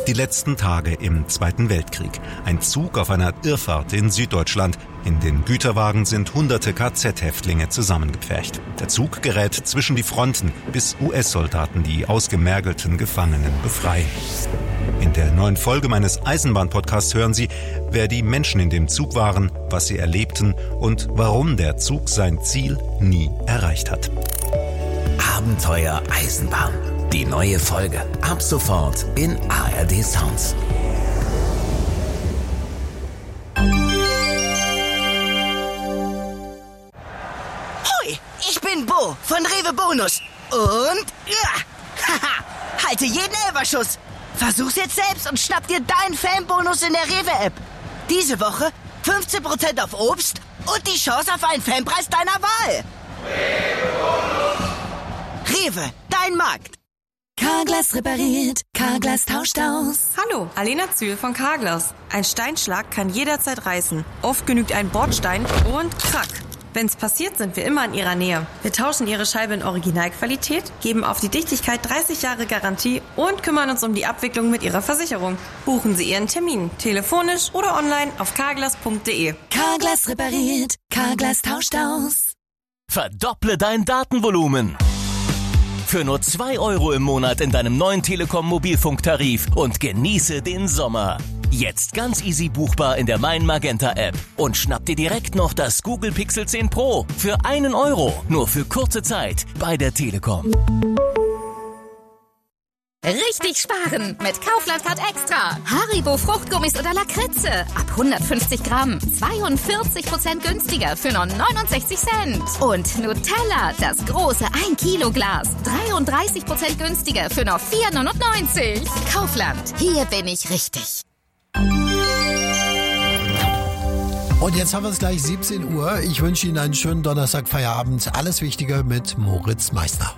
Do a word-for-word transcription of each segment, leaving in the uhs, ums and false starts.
Die letzten Tage im Zweiten Weltkrieg. Ein Zug auf einer Irrfahrt in Süddeutschland. In den Güterwagen sind hunderte K Z-Häftlinge zusammengepfercht. Der Zug gerät zwischen die Fronten, bis U S-Soldaten die ausgemergelten Gefangenen befreien. In der neuen Folge meines Eisenbahn-Podcasts hören Sie, wer die Menschen in dem Zug waren, was sie erlebten und warum der Zug sein Ziel nie erreicht hat. Abenteuer Eisenbahn. Die neue Folge. Ab sofort in A R D Sounds. Hoi, ich bin Bo von Rewe Bonus. Und ja, haha, halte jeden Elferschuss. Versuch's jetzt selbst und schnapp dir deinen Fanbonus in der Rewe-App. Diese Woche fünfzehn Prozent auf Obst und die Chance auf einen Fanpreis deiner Wahl. Rewe Bonus. Rewe, dein Markt. Carglass repariert, Carglass tauscht aus. Hallo, Alena Zühl von Carglass. Ein Steinschlag kann jederzeit reißen. Oft genügt ein Bordstein und krack. Wenn's passiert, sind wir immer in Ihrer Nähe. Wir tauschen Ihre Scheibe in Originalqualität, geben auf die Dichtigkeit dreißig Jahre Garantie und kümmern uns um die Abwicklung mit Ihrer Versicherung. Buchen Sie Ihren Termin, telefonisch oder online auf carglass punkt de. Carglass repariert, Carglass tauscht aus. Verdopple dein Datenvolumen. Für nur zwei Euro im Monat in deinem neuen Telekom-Mobilfunktarif und genieße den Sommer. Jetzt ganz easy buchbar in der Mein Magenta App. Und schnapp dir direkt noch das Google Pixel zehn Pro für einen Euro. Nur für kurze Zeit bei der Telekom. Richtig sparen mit Kaufland Card Extra. Haribo Fruchtgummis oder Lakritze. Ab hundertfünfzig Gramm. zweiundvierzig Prozent günstiger für nur neunundsechzig Cent. Und Nutella, das große ein Kilo Glas. dreiunddreißig Prozent günstiger für nur vier neunundneunzig. Kaufland, hier bin ich richtig. Und jetzt haben wir es gleich siebzehn Uhr. Ich wünsche Ihnen einen schönen Donnerstag-Feierabend. Alles Wichtige mit Moritz Meissner.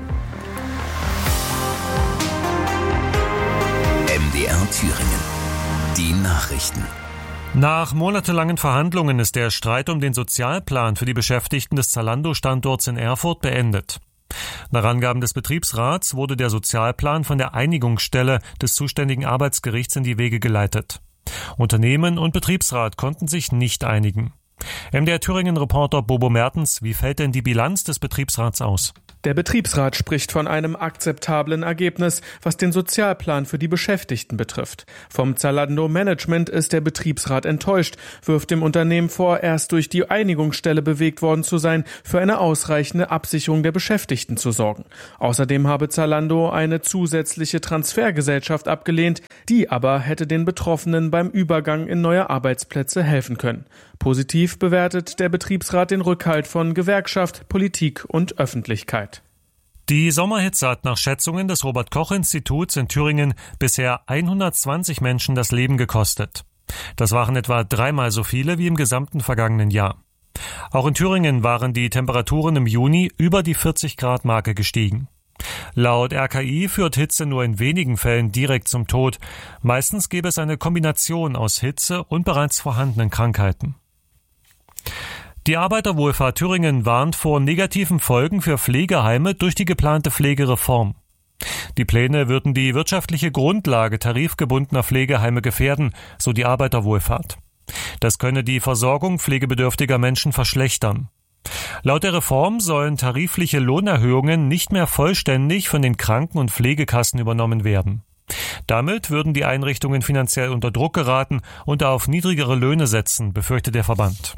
M D R Thüringen. Die Nachrichten. Nach monatelangen Verhandlungen ist der Streit um den Sozialplan für die Beschäftigten des Zalando-Standorts in Erfurt beendet. Nach Angaben des Betriebsrats wurde der Sozialplan von der Einigungsstelle des zuständigen Arbeitsgerichts in die Wege geleitet. Unternehmen und Betriebsrat konnten sich nicht einigen. M D R Thüringen-Reporter Bobo Mertens, wie fällt denn die Bilanz des Betriebsrats aus? Der Betriebsrat spricht von einem akzeptablen Ergebnis, was den Sozialplan für die Beschäftigten betrifft. Vom Zalando-Management ist der Betriebsrat enttäuscht, wirft dem Unternehmen vor, erst durch die Einigungsstelle bewegt worden zu sein, für eine ausreichende Absicherung der Beschäftigten zu sorgen. Außerdem habe Zalando eine zusätzliche Transfergesellschaft abgelehnt, die aber hätte den Betroffenen beim Übergang in neue Arbeitsplätze helfen können. Positiv bewertet der Betriebsrat den Rückhalt von Gewerkschaft, Politik und Öffentlichkeit. Die Sommerhitze hat nach Schätzungen des Robert-Koch-Instituts in Thüringen bisher hundertzwanzig Menschen das Leben gekostet. Das waren etwa dreimal so viele wie im gesamten vergangenen Jahr. Auch in Thüringen waren die Temperaturen im Juni über die vierzig Grad Marke gestiegen. Laut R K I führt Hitze nur in wenigen Fällen direkt zum Tod. Meistens gäbe es eine Kombination aus Hitze und bereits vorhandenen Krankheiten. Die Arbeiterwohlfahrt Thüringen warnt vor negativen Folgen für Pflegeheime durch die geplante Pflegereform. Die Pläne würden die wirtschaftliche Grundlage tarifgebundener Pflegeheime gefährden, so die Arbeiterwohlfahrt. Das könne die Versorgung pflegebedürftiger Menschen verschlechtern. Laut der Reform sollen tarifliche Lohnerhöhungen nicht mehr vollständig von den Kranken- und Pflegekassen übernommen werden. Damit würden die Einrichtungen finanziell unter Druck geraten und auf niedrigere Löhne setzen, befürchtet der Verband.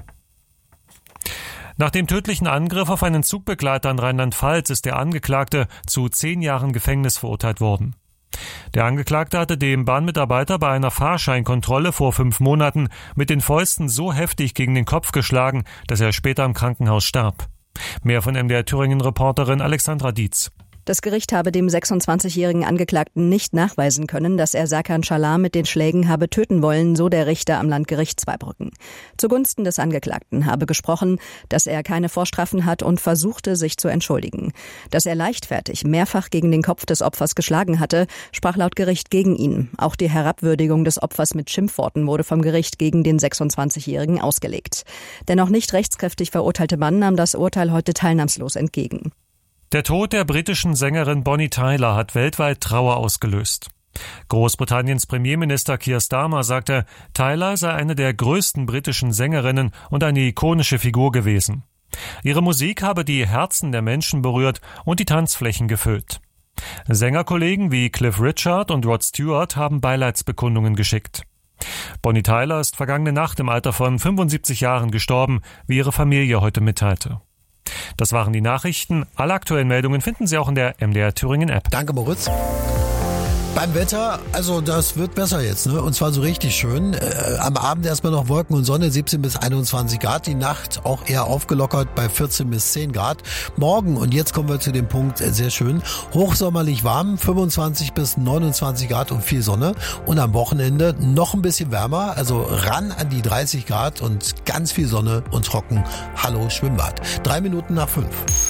Nach dem tödlichen Angriff auf einen Zugbegleiter in Rheinland-Pfalz ist der Angeklagte zu zehn Jahren Gefängnis verurteilt worden. Der Angeklagte hatte dem Bahnmitarbeiter bei einer Fahrscheinkontrolle vor fünf Monaten mit den Fäusten so heftig gegen den Kopf geschlagen, dass er später im Krankenhaus starb. Mehr von M D R Thüringen-Reporterin Alexandra Dietz. Das Gericht habe dem sechsundzwanzigjährigen Angeklagten nicht nachweisen können, dass er Serkan Çalar mit den Schlägen habe töten wollen, so der Richter am Landgericht Zweibrücken. Zugunsten des Angeklagten habe gesprochen, dass er keine Vorstrafen hat und versuchte, sich zu entschuldigen. Dass er leichtfertig mehrfach gegen den Kopf des Opfers geschlagen hatte, sprach laut Gericht gegen ihn. Auch die Herabwürdigung des Opfers mit Schimpfworten wurde vom Gericht gegen den sechsundzwanzigjährigen ausgelegt. Der noch nicht rechtskräftig verurteilte Mann nahm das Urteil heute teilnahmslos entgegen. Der Tod der britischen Sängerin Bonnie Tyler hat weltweit Trauer ausgelöst. Großbritanniens Premierminister Keir Starmer sagte, Tyler sei eine der größten britischen Sängerinnen und eine ikonische Figur gewesen. Ihre Musik habe die Herzen der Menschen berührt und die Tanzflächen gefüllt. Sängerkollegen wie Cliff Richard und Rod Stewart haben Beileidsbekundungen geschickt. Bonnie Tyler ist vergangene Nacht im Alter von fünfundsiebzig Jahren gestorben, wie ihre Familie heute mitteilte. Das waren die Nachrichten. Alle aktuellen Meldungen finden Sie auch in der M D R Thüringen App. Danke, Moritz. Beim Wetter, also das wird besser jetzt, ne? Und zwar so richtig schön. Äh, am Abend erstmal noch Wolken und Sonne, siebzehn bis einundzwanzig Grad. Die Nacht auch eher aufgelockert bei vierzehn bis zehn Grad. Morgen, und jetzt kommen wir zu dem Punkt, äh, sehr schön, hochsommerlich warm, fünfundzwanzig bis neunundzwanzig Grad und viel Sonne. Und am Wochenende noch ein bisschen wärmer, also ran an die dreißig Grad und ganz viel Sonne und trocken. Hallo Schwimmbad. Drei Minuten nach fünf.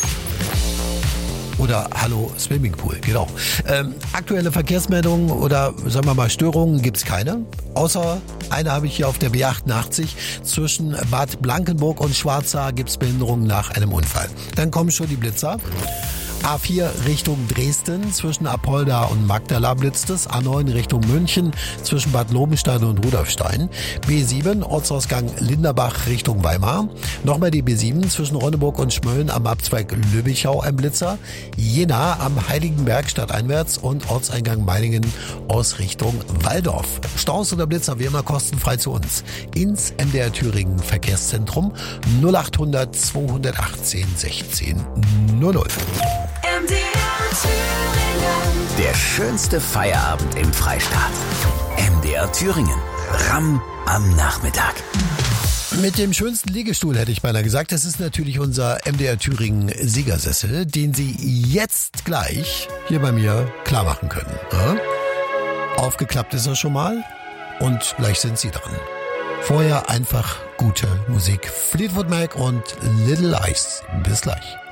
Oder Hallo Swimmingpool, genau. Ähm, aktuelle Verkehrsmeldungen oder sagen wir mal Störungen gibt's keine. Außer eine habe ich hier auf der B achtundachtzig. Zwischen Bad Blankenburg und Schwarza gibt's Behinderungen nach einem Unfall. Dann kommen schon die Blitzer. A vier Richtung Dresden, zwischen Apolda und Magdala blitzt es. A neun Richtung München, zwischen Bad Lobenstein und Rudolfstein. B sieben Ortsausgang Linderbach Richtung Weimar. Nochmal die B sieben zwischen Ronneburg und Schmölln am Abzweig Löbichau ein Blitzer. Jena am Heiligenberg stadteinwärts und Ortseingang Meiningen aus Richtung Walldorf. Staus oder Blitzer wie immer kostenfrei zu uns. Ins M D R Thüringen Verkehrszentrum null achthundert zweihundertachtzehn sechzehn null null. M D R Thüringen. Der schönste Feierabend im Freistaat. M D R Thüringen. Ramm am Nachmittag. Mit dem schönsten Liegestuhl hätte ich beinahe gesagt. Das ist natürlich unser M D R Thüringen Siegersessel, den Sie jetzt gleich hier bei mir klar machen können. Ja? Aufgeklappt ist er schon mal und gleich sind Sie dran. Vorher einfach gute Musik. Fleetwood Mac und Little Ice. Bis gleich.